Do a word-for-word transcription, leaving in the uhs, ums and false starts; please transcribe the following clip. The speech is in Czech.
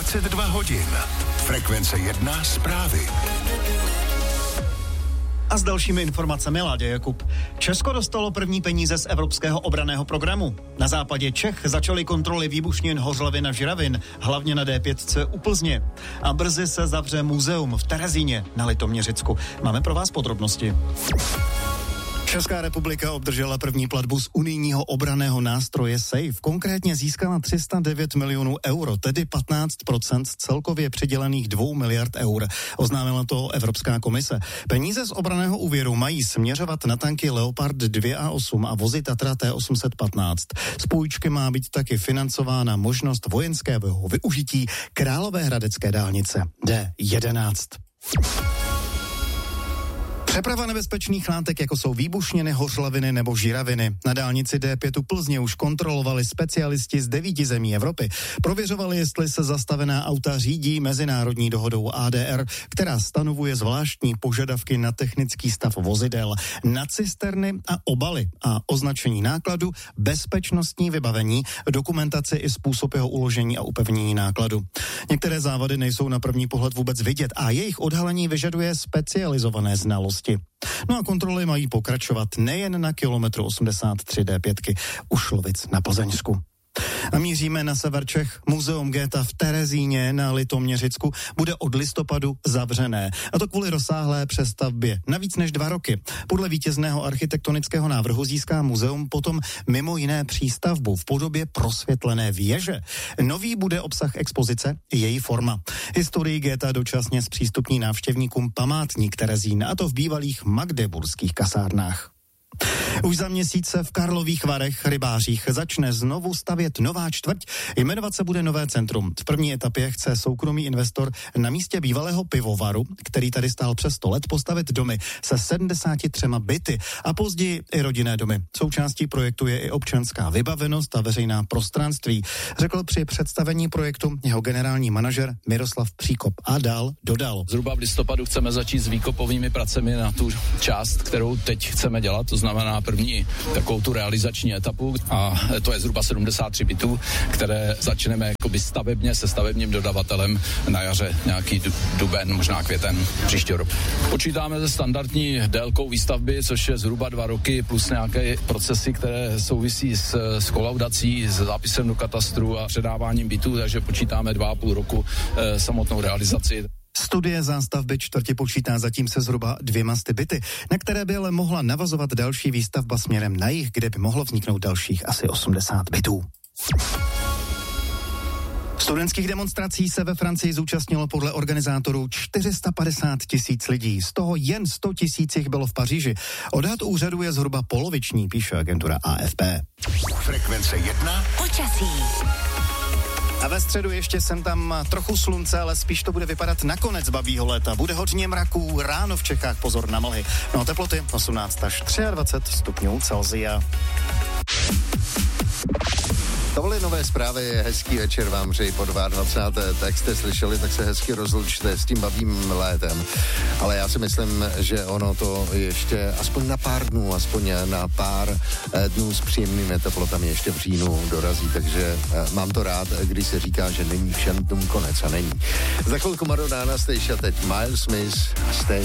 dvacet dva hodin. Frekvence jedna zprávy. A s dalšími informacemi Láďa Jakub. Česko dostalo první peníze z Evropského obranného programu. Na západě Čech začaly kontroly výbušnin Hořlavin a Žravin, hlavně na D pět u Plzně. A brzy se zavře muzeum v Terezíně na Litoměřicku. Máme pro vás podrobnosti. Česká republika obdržela první platbu z unijního obranného nástroje SAFE. Konkrétně získala tři sta devět milionů euro, tedy patnáct procent celkově přidělených dvou miliard eur. Oznámila to Evropská komise. Peníze z obranného úvěru mají směřovat na tanky Leopard dva a osm a vozy Tatra T osm set patnáct. Z půjčky má být taky financována možnost vojenského využití Královéhradecké dálnice D jedenáct. Přeprava nebezpečných látek, jako jsou výbušniny, hořlaviny nebo žiraviny. Na dálnici D pět u Plzně už kontrolovali specialisti z devíti zemí Evropy. Prověřovali, jestli se zastavená auta řídí mezinárodní dohodou A D R, která stanovuje zvláštní požadavky na technický stav vozidel, na cisterny a obaly a označení nákladu, bezpečnostní vybavení, dokumentaci i způsob jeho uložení a upevnění nákladu. Některé závady nejsou na první pohled vůbec vidět a jejich odhalení vyžaduje specializované znalosti. No a kontroly mají pokračovat nejen na kilometru osmdesát tři D pět u Šlovic na Plzeňsku. A míříme na sever Čech. Muzeum Goethe v Terezíně na Litoměřicku bude od listopadu zavřené. A to kvůli rozsáhlé přestavbě. Na víc než dva roky. Podle vítězného architektonického návrhu získá muzeum potom mimo jiné přístavbu v podobě prosvětlené věže. Nový bude obsah expozice i její forma. Historii Goethe dočasně zpřístupní návštěvníkům památník Terezín, a to v bývalých magdeburských kasárnách. Už za měsíc se v Karlových Varech rybářích začne znovu stavět nová čtvrť. Jmenovat se bude Nové centrum. V první etapě chce soukromý investor na místě bývalého pivovaru, který tady stál přes sto let, postavit domy se sedmdesáti třemi byty a později i rodinné domy. Součástí projektu je i občanská vybavenost a veřejná prostranství, řekl při představení projektu jeho generální manažer Miroslav Příkop a dál dodal. Zhruba v listopadu chceme začít s výkopovými pracemi na tu část, kterou teď chceme dělat, to znamená první takovou tu realizační etapu, a to je zhruba sedmdesát tři bytů, které začneme jakoby stavebně se stavebním dodavatelem na jaře, nějaký duben, možná květen příštího roku. Počítáme se standardní délkou výstavby, což je zhruba dva roky plus nějaké procesy, které souvisí s, s kolaudací, s zápisem do katastru a předáváním bytů, takže počítáme dva a půl roku eh, samotnou realizaci. Studie zástavby čtvrti počítá zatím se zhruba dvěma sty byty, na které by ale mohla navazovat další výstavba směrem na jih, kde by mohlo vzniknout dalších asi osmdesát bytů. Studentských demonstrací se ve Francii zúčastnilo podle organizátorů čtyři sta padesát tisíc lidí, z toho jen sto tisíc jich bylo v Paříži. Odhad úřadu je zhruba poloviční, píše agentura A F P. Frekvence jedna. Počasí. A ve středu ještě sem tam trochu slunce, ale spíš to bude vypadat na konec babího léta. Bude hodně mraků, ráno v Čechách pozor na mlhy. No a teploty osmnáct až dvacet tři stupňů Celsia. To byly nové zprávy, hezký večer vám přeji po dvacáté druhé Tak jste slyšeli, tak se hezky rozlučte s tím babím létem. Ale já si myslím, že ono to ještě aspoň na pár dnů, aspoň na pár dnů s příjemnými teplotami ještě v říjnu dorazí, takže mám to rád, když se říká, že není všem dnům konec a není. Za chvilku Madonna, Anastasia, teď Miles Smith, Stay.